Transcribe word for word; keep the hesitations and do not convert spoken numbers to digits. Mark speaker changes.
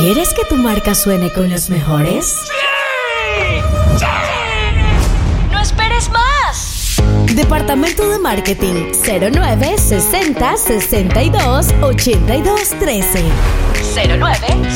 Speaker 1: ¿Quieres que tu marca suene con los mejores?
Speaker 2: ¡Sí! ¡Sí!
Speaker 1: ¡No esperes más! Departamento de Marketing cero nueve sesenta sesenta y dos ochenta y dos trece.
Speaker 2: cero nueve